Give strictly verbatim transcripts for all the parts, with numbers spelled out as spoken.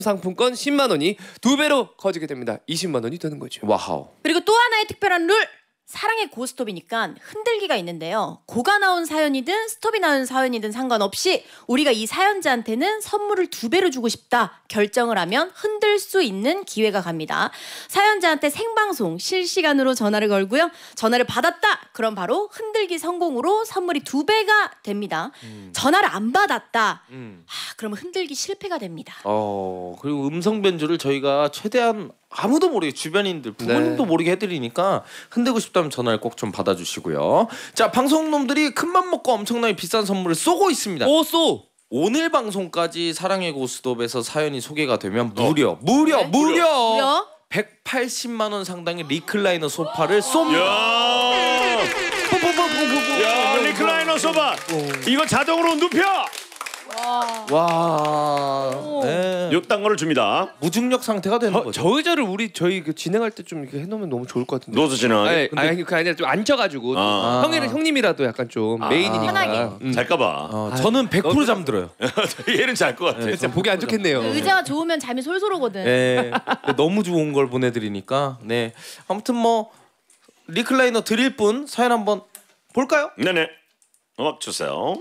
상품권 십만 원이 두 배로 커지게 됩니다. 이십만 원이 되는 거죠. 와우. 그리고 또 하나의 특별한 룰. 사랑의 고스톱이니까 흔들기가 있는데요. 고가 나온 사연이든 스톱이 나온 사연이든 상관없이 우리가 이 사연자한테는 선물을 두 배로 주고 싶다 결정을 하면 흔들 수 있는 기회가 갑니다. 사연자한테 생방송 실시간으로 전화를 걸고요. 전화를 받았다. 그럼 바로 흔들기 성공으로 선물이 두 배가 됩니다. 음. 전화를 안 받았다. 음. 아, 그러면 흔들기 실패가 됩니다. 어 그리고 음성 변조를 저희가 최대한 아무도 모르게 주변인들 부모님도 네. 모르게 해드리니까 흔들고 싶다면 전화를 꼭 좀 받아주시고요. 자 방송놈들이 큰맘 먹고 엄청나게 비싼 선물을 쏘고 있습니다. 오 쏘! 오늘 방송까지 사랑의 고스톱에서 사연이 소개가 되면 무려 어. 무려 네? 무려, 무려 백팔십만 원 상당의 리클라이너 소파를 쏩니다. 야, 야 리클라이너 소파 이거 자동으로 눕혀. 와, 와, 네. 요딴 거를 줍니다. 무중력 상태가 되는 저, 거죠. 저 의자를 우리 저희 그 진행할 때 좀 이렇게 해놓으면 너무 좋을 것 같은데. 누워서 진행. 아니, 근데... 아니 그 아니라 좀 앉혀가지고 아. 형이랑 형님이라도 약간 좀 아. 메인이니까. 편하게. 음. 잘까봐. 어, 저는 백 퍼센트 잠들어요. 얘는 잘 것 같아. 네, 진짜 보기 안 좋겠네요. 의자가 좋으면 잠이 솔솔 오거든. 네, 너무 좋은 걸 보내드리니까. 네, 아무튼 뭐 리클라이너 드릴 분 사연 한번 볼까요? 네네. 음악 주세요.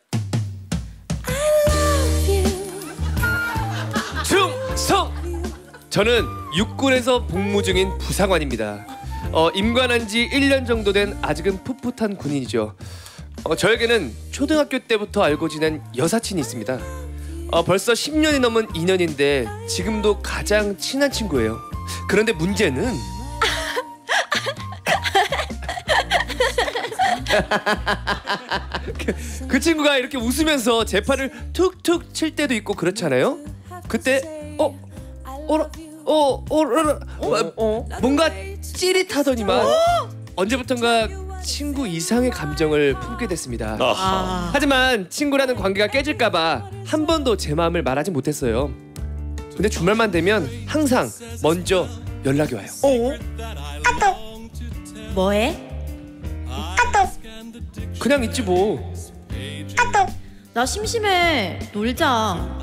충성! 저는 육군에서 복무 중인 부사관입니다. 어, 임관한 지 일 년 정도 된 아직은 풋풋한 군인이죠. 어, 저에게는 초등학교 때부터 알고 지낸 여사친이 있습니다. 어, 벌써 십 년이 넘은 인연인데 지금도 가장 친한 친구예요. 그런데 문제는 그, 그 친구가 이렇게 웃으면서 제 팔을 툭툭 칠 때도 있고 그렇잖아요. 그때 어? 어? 어? 어? 어? 어? 뭔가 찌릿하더니만 언제부턴가 친구 이상의 감정을 품게 됐습니다. 아. 하지만 친구라는 관계가 깨질까봐 한 번도 제 마음을 말하지 못했어요. 근데 주말만 되면 항상 먼저 연락이 와요. 어? 아또 뭐해? 아또 그냥 있지 뭐. 아또 나 심심해 놀자.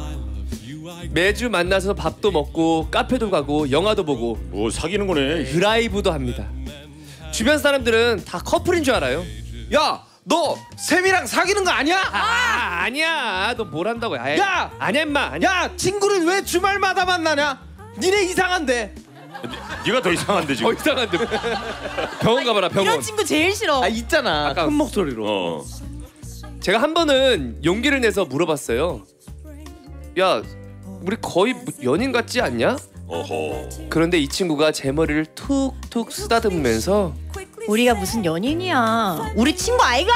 매주 만나서 밥도 먹고 카페도 가고 영화도 보고 뭐 사귀는 거네. 드라이브도 합니다. 주변 사람들은 다 커플인 줄 알아요. 야, 너 샘이랑 사귀는 거 아니야? 아, 아니야. 너 뭘 한다고? 아예. 야, 아니야 임마. 아니야. 야, 친구를 왜 주말마다 만나냐? 니네 이상한데. 네가 더 이상한데 지금. 어 이상한데. 병원 가봐라 병원. 이런 친구 제일 싫어. 아 있잖아. 아까 큰 목소리로. 어. 제가 한 번은 용기를 내서 물어봤어요. 야, 우리 거의 연인 같지 않냐? 어허. 그런데 이 친구가 제 머리를 툭툭 쓰다듬으면서 우리가 무슨 연인이야. 우리 친구 아이가.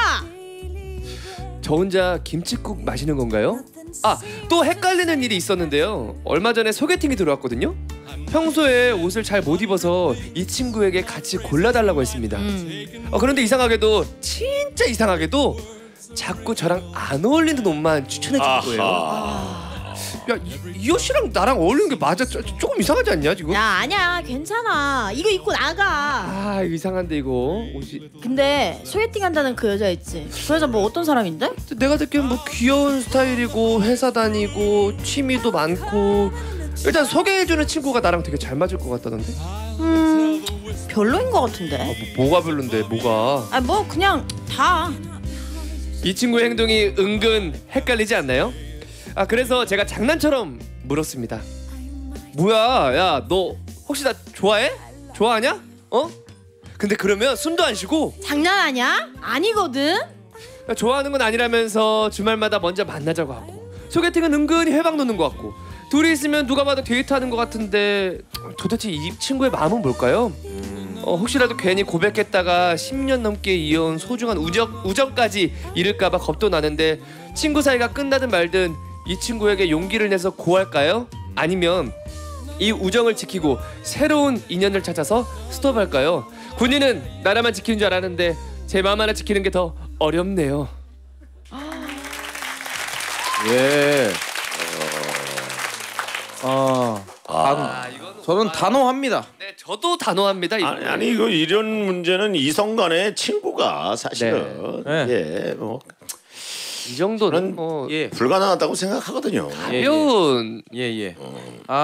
저 혼자 김칫국 마시는 건가요? 아, 또 헷갈리는 일이 있었는데요. 얼마 전에 소개팅이 들어왔거든요. 평소에 옷을 잘 못 입어서 이 친구에게 같이 골라달라고 했습니다. 음. 어, 그런데 이상하게도 진짜 이상하게도 자꾸 저랑 안 어울리는 옷만 추천해 주는 거예요. 아. 야, 이, 이 옷이랑 나랑 어울리는 게 맞아? 조, 조금 이상하지 않냐 지금? 야 아니야 괜찮아. 이거 입고 나가. 아 이거 이상한데 이거 옷이. 근데 소개팅 한다는 그 여자 있지? 그 여자 뭐 어떤 사람인데? 내가 듣기엔 뭐 귀여운 스타일이고 회사 다니고 취미도 많고 일단 소개해주는 친구가 나랑 되게 잘 맞을 것 같다던데? 음 별로인 것 같은데. 아, 뭐, 뭐가 별론데 뭐가? 아 뭐 그냥 다. 이 친구의 행동이 은근 헷갈리지 않나요? 아 그래서 제가 장난처럼 물었습니다. 뭐야 야 너 혹시 나 좋아해? 좋아하냐? 어? 근데 그러면 숨도 안 쉬고 장난하냐? 아니거든. 야, 좋아하는 건 아니라면서 주말마다 먼저 만나자고 하고 소개팅은 은근히 회방 놓는 것 같고 둘이 있으면 누가 봐도 데이트하는 것 같은데 도대체 이 친구의 마음은 뭘까요? 어, 혹시라도 괜히 고백했다가 십 년 넘게 이어온 소중한 우정, 우정까지 잃을까봐 겁도 나는데 친구 사이가 끝나든 말든 이 친구에게 용기를 내서 고할까요? 아니면 이 우정을 지키고 새로운 인연을 찾아서 스톱할까요? 군인은 나라만 지키는 줄 알았는데 제 마음 하나 지키는 게 더 어렵네요. 예. 어. 아, 이거는 저는 단호합니다. 네, 저도 단호합니다. 이거. 아니, 아니 이거 이런 문제는 이성 간의 친구가 사실은 네. 예, 뭐 이 정도는 저는 뭐 예. 불가능하다고 생각하거든요. 예, 예. 가벼운 예, 예.